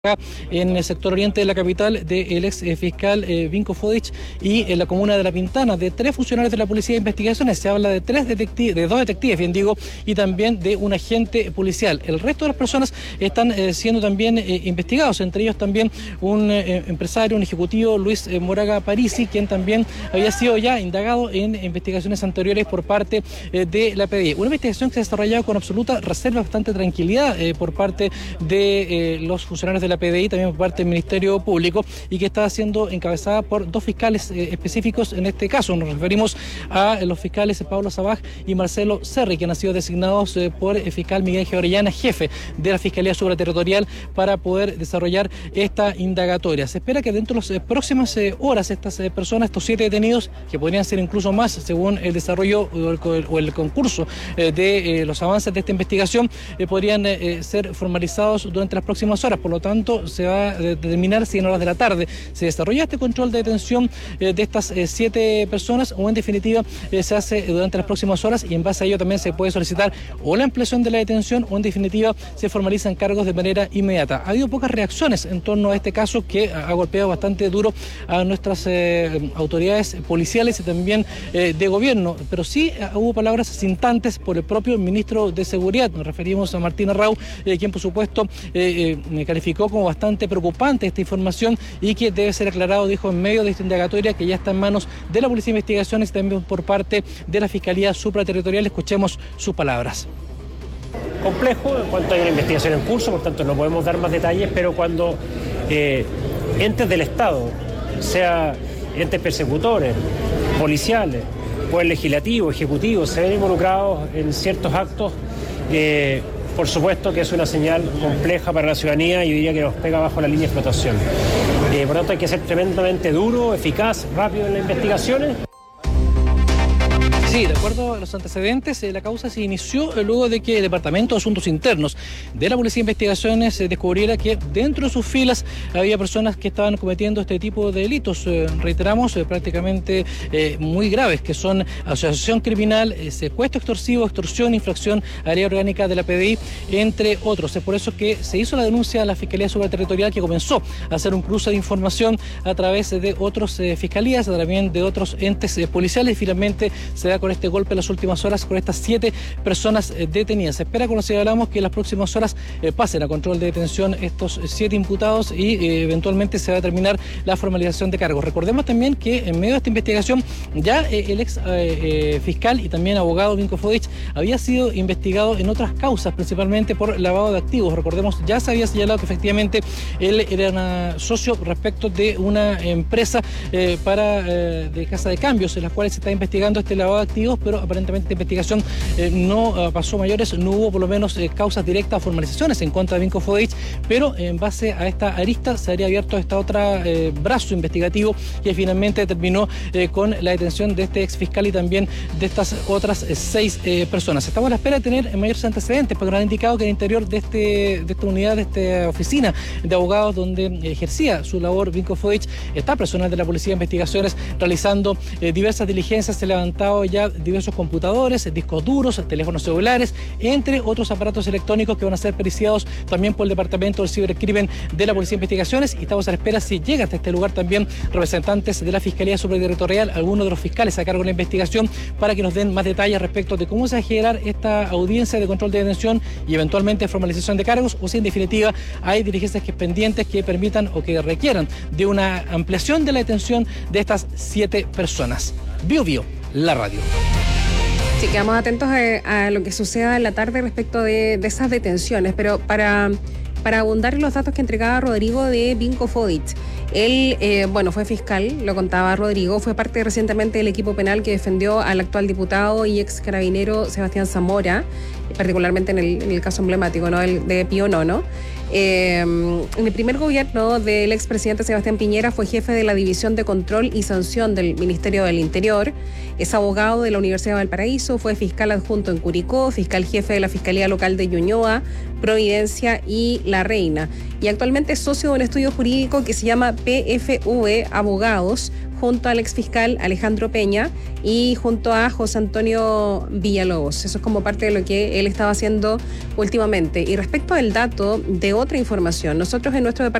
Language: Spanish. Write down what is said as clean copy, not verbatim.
en el sector oriente de la capital del ex fiscal Vinko Fodic y en la comuna de La Pintana, de 3 funcionarios de la Policía de Investigaciones. Se habla de 2 detectives, bien digo, y también de un agente policial. El resto de las personas están siendo también investigados, entre ellos también un empresario, un ejecutivo, Luis Moraga Parisi, quien también había sido ya indagado en investigaciones anteriores por parte de la PDI. Una investigación que se ha desarrollado con absoluta reserva, bastante tranquilidad por parte de los funcionarios de la PDI, también por parte del Ministerio Público, y que está siendo encabezada por 2 fiscales específicos en este caso. Nos referimos a los fiscales Pablo Sabaj y Marcelo Cerri, que han sido designados por el fiscal Miguel Ángel Orellana, jefe de la Fiscalía Supraterritorial, para poder desarrollar esta indagatoria. Se espera que dentro de las próximas horas estas personas, estos 7 detenidos, que podrían ser incluso más según el desarrollo o el concurso de los avances de esta investigación, podrían ser formalizados durante las próximas horas. Por lo tanto, se va a determinar si en horas de la tarde se desarrolla este control de detención de estas 7 personas, o en definitiva se hace durante las próximas horas, y en base a ello también se puede solicitar o la ampliación de la detención, o en definitiva se formalizan cargos de manera inmediata. Ha habido pocas reacciones en torno a este caso, que ha golpeado bastante duro a nuestras autoridades policiales y también de gobierno, pero sí hubo palabras asintantes por el propio ministro de Seguridad. Nos referimos a Martín Arrau, quien por supuesto me calificó como bastante preocupante esta información y que debe ser aclarado, dijo, en medio de esta indagatoria que ya está en manos de la Policía de Investigaciones y también por parte de la Fiscalía Supraterritorial. Escuchemos sus palabras. Complejo en cuanto hay una investigación en curso, por tanto no podemos dar más detalles, pero cuando entes del Estado, sea entes persecutores, policiales, poder legislativo, ejecutivo, se ven involucrados en ciertos actos, por supuesto que es una señal compleja para la ciudadanía, y yo diría que nos pega bajo la línea de flotación. Por lo tanto hay que ser tremendamente duro, eficaz, rápido en las investigaciones. Sí, de acuerdo a los antecedentes, la causa se inició luego de que el Departamento de Asuntos Internos de la Policía de Investigaciones descubriera que dentro de sus filas había personas que estaban cometiendo este tipo de delitos, reiteramos, prácticamente muy graves, que son asociación criminal, secuestro extorsivo, extorsión, infracción a la ley orgánica de la PDI, entre otros. Es por eso que se hizo la denuncia a la Fiscalía Supraterritorial, que comenzó a hacer un cruce de información a través de otras fiscalías, también de otros entes policiales, y finalmente se da con este golpe en las últimas horas con estas 7 personas detenidas. Se espera, como señalamos, que en las próximas horas pasen a control de detención estos 7 imputados y eventualmente se va a terminar la formalización de cargos. Recordemos también que en medio de esta investigación ya el ex fiscal y también abogado Vinko Fodic había sido investigado en otras causas, principalmente por lavado de activos. Recordemos, ya se había señalado que efectivamente él era socio respecto de una empresa de casa de cambios, en las cuales se está investigando este lavado de activos, pero aparentemente la investigación no pasó mayores, no hubo por lo menos causas directas o formalizaciones en contra de Vinko Fodic, pero en base a esta arista se habría abierto esta otra brazo investigativo, que finalmente terminó con la detención de este ex fiscal y también de estas otras 6 personas. Estamos a la espera de tener mayores antecedentes, porque nos han indicado que en el interior de esta unidad, de esta oficina de abogados donde ejercía su labor Vinko Fodic, está personal de la Policía de Investigaciones realizando diversas diligencias. Se han levantado ya diversos computadores, discos duros, teléfonos celulares, entre otros aparatos electrónicos que van a ser periciados también por el Departamento del Cibercrimen de la Policía de Investigaciones, y estamos a la espera si llega hasta este lugar también representantes de la Fiscalía Supraterritorial, algunos de los fiscales a cargo de la investigación, para que nos den más detalles respecto de cómo se va a generar esta audiencia de control de detención y eventualmente formalización de cargos, o si en definitiva hay diligencias pendientes que permitan o que requieran de una ampliación de la detención de estas 7 personas. Bio, la radio. Sí, quedamos atentos a lo que suceda en la tarde respecto de esas detenciones, pero para abundar en los datos que entregaba Rodrigo de Vinko Fodic. Él, fue fiscal, lo contaba Rodrigo, fue parte recientemente del equipo penal que defendió al actual diputado y ex carabinero Sebastián Zamora, particularmente en el caso emblemático, ¿no?, de Pío Nono. En el primer gobierno del expresidente Sebastián Piñera fue jefe de la División de Control y Sanción del Ministerio del Interior, es abogado de la Universidad de Valparaíso, fue fiscal adjunto en Curicó, fiscal jefe de la Fiscalía Local de Ñuñoa, Providencia y La Reina, y actualmente es socio de un estudio jurídico que se llama PFV Abogados, junto al exfiscal Alejandro Peña y junto a José Antonio Villalobos. Eso es como parte de lo que él estaba haciendo últimamente. Y respecto al dato de otra información, nosotros en nuestro departamento